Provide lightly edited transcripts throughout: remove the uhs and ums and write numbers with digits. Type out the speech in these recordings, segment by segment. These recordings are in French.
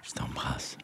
Je t'embrasse.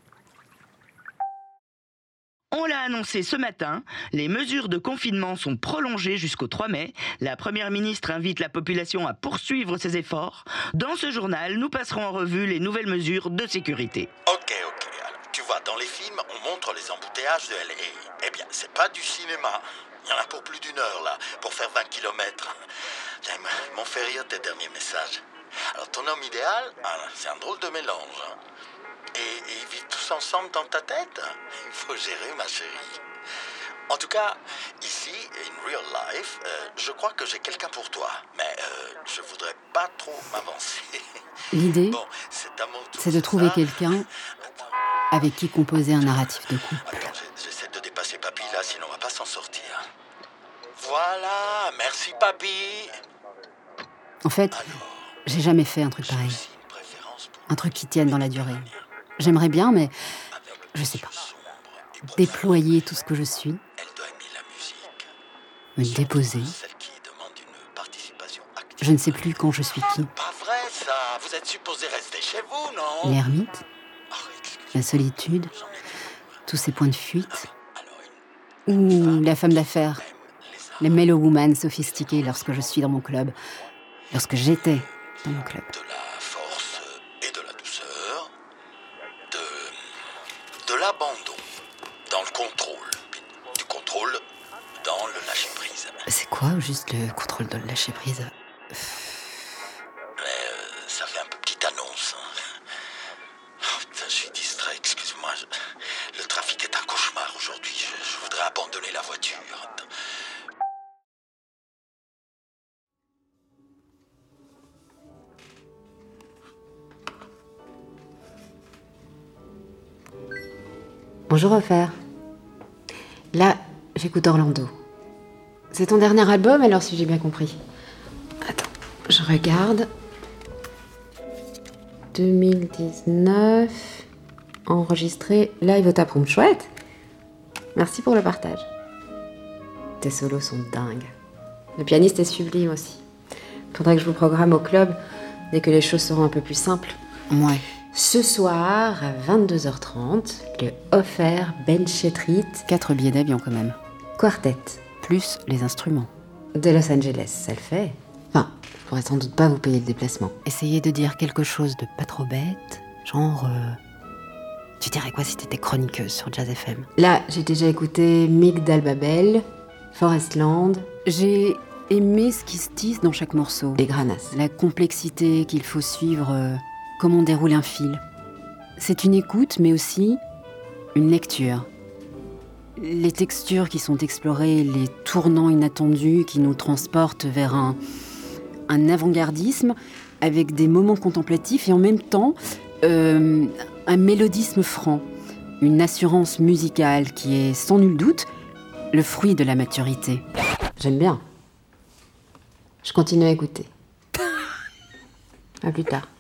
On l'a annoncé ce matin, les mesures de confinement sont prolongées jusqu'au 3 mai. La Première ministre invite la population à poursuivre ses efforts. Dans ce journal, nous passerons en revue les nouvelles mesures de sécurité. Ok. Alors, tu vois, dans les films, on montre les embouteillages de LA. Eh bien, c'est pas du cinéma. Il y en a pour plus d'une heure, là, pour faire 20 kilomètres. Tiens, ils m'ont fait rire tes derniers messages. Alors, ton homme idéal, c'est un drôle de mélange. Et ils vivent tous ensemble dans ta tête? Il faut gérer, ma chérie. En tout cas, ici, in real life, je crois que j'ai quelqu'un pour toi. Mais je voudrais pas trop m'avancer. L'idée, Bon, c'est à mon tour, c'est de trouver ça. quelqu'un avec qui composer un narratif de couple. Attends, j'essaie de dépasser Papy là, sinon on va pas s'en sortir. Voilà, merci Papy. En fait, j'ai jamais fait un truc J'ai pareil. aussi une préférence pour Un truc qui tienne dans la durée. J'aimerais bien, mais je sais pas. Déployer tout ce que je suis, Elle doit aimer la musique. me déposer. Celle qui demande une participation active. Je ne sais plus quand je suis qui. Pas vrai ça, vous êtes supposé rester chez vous, non? L'ermite, Oh, excuse-moi, la solitude, j'en ai tous ces points de fuite. Alors, Ou la femme d'affaires, les la mellow woman sophistiquée lorsque je suis dans mon club. Lorsque j'étais dans mon club. de la force et de la douceur, de l'abandon dans le contrôle, puis du contrôle dans le lâcher-prise. C'est quoi, juste le contrôle de lâcher prise? Mais ça fait un peu petite annonce. Oh, putain, je suis distrait, excuse-moi. Le trafic est un cauchemar aujourd'hui. Je voudrais abandonner la voiture. Attends. Bonjour Offert. Là, j'écoute Orlando. C'est ton dernier album alors si j'ai bien compris. Attends, je regarde. 2019, enregistré live au Taproom. Chouette. Merci pour le partage. Tes solos sont dingues. Le pianiste est sublime aussi. Faudrait que je vous programme au club dès que les choses seront un peu plus simples. Ouais. Ce soir, à 22h30, le Offert Benchetrit 4 billets d'avion quand même. Quartet. Plus les instruments. De Los Angeles, ça le fait. Enfin, je pourrais sans doute pas vous payer le déplacement. Essayez de dire quelque chose de pas trop bête, genre... Tu dirais quoi si t'étais chroniqueuse sur Jazz FM? Là, j'ai déjà écouté Migdal Babel, Forestland. J'ai aimé ce qui se tisse dans chaque morceau. Et Granas. La complexité qu'il faut suivre, comme on déroule un fil. C'est une écoute, mais aussi une lecture. Les textures qui sont explorées, les tournants inattendus qui nous transportent vers un avant-gardisme avec des moments contemplatifs et en même temps un mélodisme franc, une assurance musicale qui est sans nul doute le fruit de la maturité. J'aime bien. Je continue à écouter. À plus tard.